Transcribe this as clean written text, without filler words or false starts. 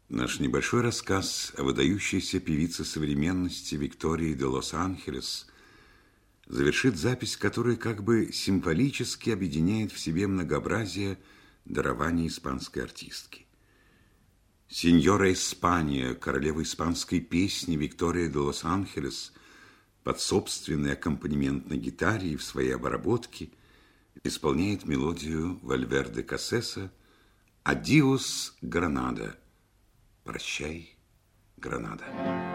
Наш небольшой рассказ о выдающейся певице современности Виктории де Лос-Анхелес завершит запись, которая как бы символически объединяет в себе многообразие дарований испанской артистки. Сеньора Испания, королева испанской песни Виктория де Лос-Анхелес, под собственный аккомпанемент на гитаре и в своей обработке исполняет мелодию Вальверде Касеса «Адиос, Гранада». Прощай, Гранада.